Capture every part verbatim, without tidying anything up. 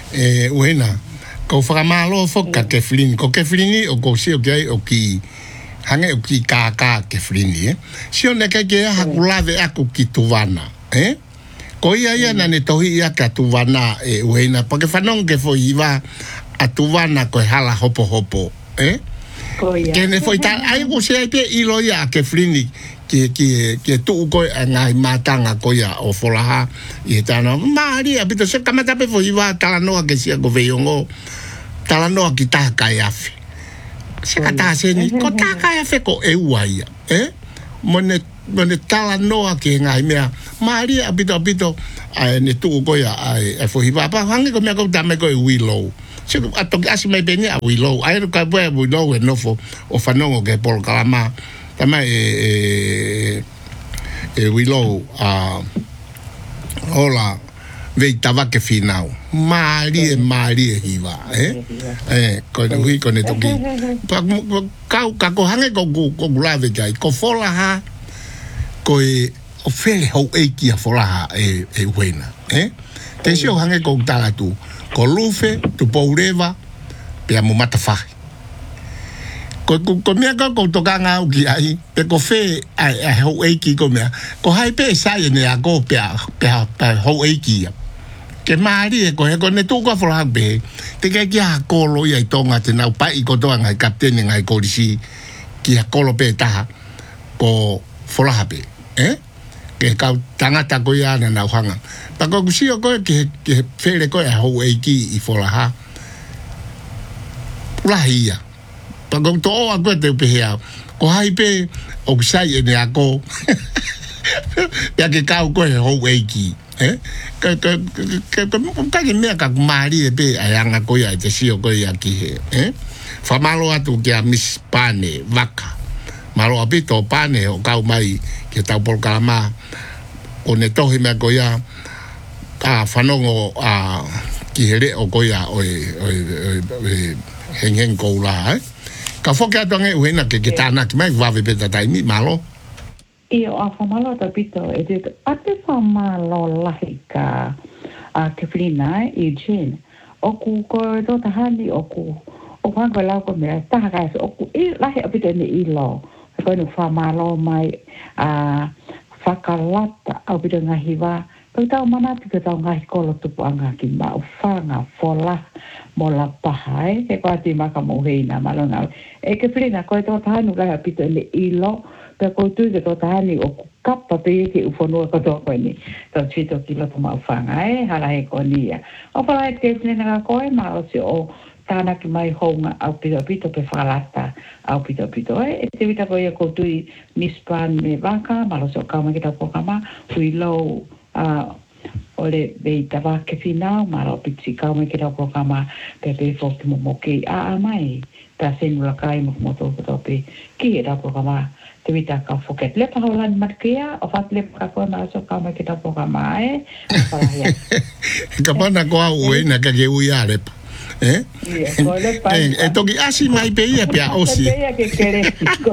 e uena ko whakamalo foka ke flini ko ke flini o ko si o ke o ki hange o ki ka ka ke flini eh si o neka ke hakulave aku ki tuvana eh ko ia ia na ne tohi ia ka tuvana e uena porque fanong ke foi iva a tuvana ko hala hopo hopo eh que ne foi tal ai ko se pe ilo ia ke flini que que que tu ko ngai matanga ko ya o folaha e tana mari abito se kamata pe foi va tala no que sia go veiongo tala no ki ta kai afi se kata se ni ko ta kai afi ko e uaia eh mone mone tala no que ngai mea mari abito abito ai ne tu ko ya ai foi va pa hange ko me ko dame ko wilo se ato asi me benia wilo ai ko ba wilo no fo o fanongo que por calama tama e e wilo a hola veitava que final mari e mari e hiva eh eh ko hui ko ne toki pa ka ka ko hange ko ko lave kai ko fola ha ko e o fele ho e ki a fola ha e e wena eh te sio hange ko tala tu ko lufe tu poureva pe mo matafa ko ko mea ko ko toka nga uki ai pe ko fe ai ai ho eiki ko mea ko hai pe sai ne a ko pe pe pe ho eiki ke mari e ko he ko ne tu ko fora be te ke kia ko lo ia tonga te na pa i ko to nga captain nga ko disi kia ko lo pe ta ko fora be eh ke ka tanga ta ko ia na na hanga pa ko si ko ke ke fe le ko ho eiki i fora ha la ia pagong to a ko te pehea ko hai pe o sai ne ako ya ke ka ko ho weiki eh ka ka ka ka ke me ka mari pe ayanga ko ya te si ko ya ki eh fa malo atu ke a mis pane vaca malo apito pane o ka mai ke ta por kalama o ne to me ko ya ka fanongo a ki hele o ko ya o o hen hen ko la eh ka foka tonge uena ke ke tana ki mai va ve peta tai mi malo io a fa malo ta pito e de ate fa malo lahika a ke flina e jen o ku ko to ta hani o ku o fa ko la ko me ta ka o ku i lahi apito ni i lo ko no fa malo mai a fa kalata a pito ngahi va ko ta mana te ta ngahi ko lo tu anga ki ma o fa nga fola mola pahai e ko ati maka mo heina malona e ke flina ko to tanu la pito le ilo pe ko tu ke to tani o kappa pe ke u fono ko to ko ni to chito kilo to ma fanga e hala e ko nia o pala e ke flina ko e ma o se o tana ki mai honga au pito pito pe falata au pito pito e te vita ko e ko tu ni span me vaka malo so ka ma ke ta ko kama ui lo a ole beita va ke final maro pitsi ka me ke ra ko kama pe pe fo mo mo ke a mai ta sen la kai mo mo to to pe ki ra ko kama te vita ka fo ke le pa holan markia o fa le ka ko na so ka me ke ta ko kama e para ya ka pana ko au e na ka ke u ya le eh e to ki asi mai pe ia pe osi pe ke kere ko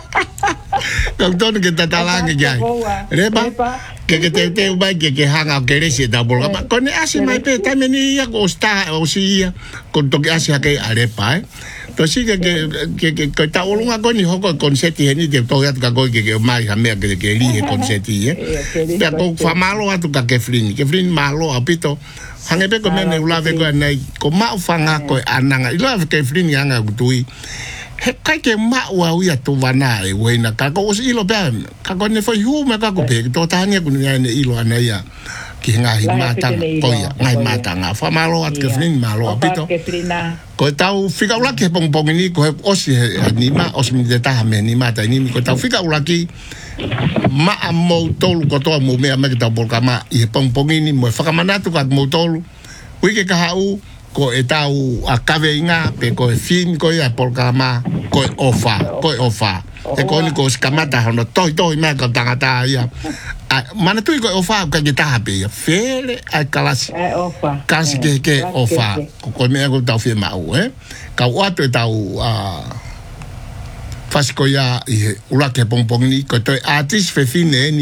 doctor que ta talang ya reba que que te te vai que que hanga que resi da bolga con asi mai pe también ia costa o si con to que asi que arepa eh to si que que que que ta olunga con ni hoko con seti ni de to ya ka ko que que mai ha me que que elige con seti eh pe ko fa malo atu ka que flin que flin malo apito hanga pe ko me ne ula ve ko nei ko ma fanga ko ananga ila que flin yanga tui he kai ke ma wa uia tu vana e wena ka ko si ilo pe ka ko ne foi hu me ka ko pe to tania ku ni ne ilo ana ya ki nga hi mata ko ya ngai mata nga fa malo at ke flin malo apito ko tau fika ula ke pong pong ni ko o si ni ma o si de ta me ni mata ni ko tau fika ula ki ma mo tolu ko to mo me ma ke tau por kama i pong pong ni mo fa kama na tu ka mo tolu ui ke ka u ko e tau a kaveinga pe ko e fin ko ia por kama ko e ofa ko e ofa e ko ni ko skamata hono toi toi me ko tangata ia mana tu ko ofa ka ke ta pe fele a kalasi e ofa kasi ke ke ofa ko me ko tau fe mau eh ka o atu tau a fasiko ia i ula ke pompong ni ko toi artist fe fine ni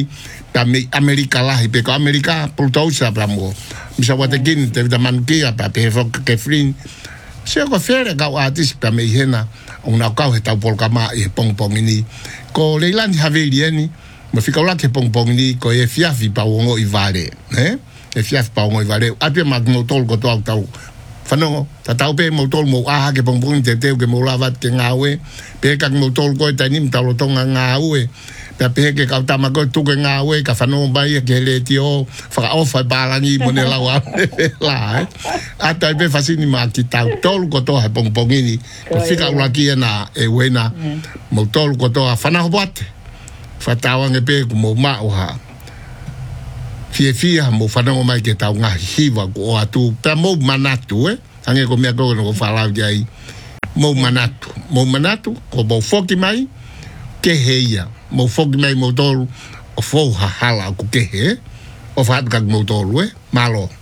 ta me Amerika lahi pe ko Amerika pultou sa pra mo misa wate kin te da mankia pa pe fo ke flin se ko fere ka atis pa me hena una ka he ta polka ma e pong pong ni ko leilan havelieni mo fika la ke pong pong ni ko e fiafi pa wongo i vale eh e fiafi pa wongo i vale ape magno tol ko to tau fanongo ta tau pe mo tol mo a ke pong pong te te ke mo lavat ke ngawe pe ka mo tol ko ta nim ta lo tonga ngawe pe pe ke ka ta ma ko tu ke ngawe ka fanongo ba ye ke le tio fa o fa ba ni mo ne la wa la ata pe fasini ma ki ta tol ko to ha pong pong ni ko fika ula ki na e wena mo tol ko to fa na bote fa ta wa nge pe mo ma o ha fie fie mo fanongo mai ke ta nga hiva ko atu pe mo manatu eh ange ko me ko no fa la ai mo manatu mo manatu ko bo foki mai ke heia mo foki mai mo tol o fo ha hala ko ke he o fa ka mo tol we malo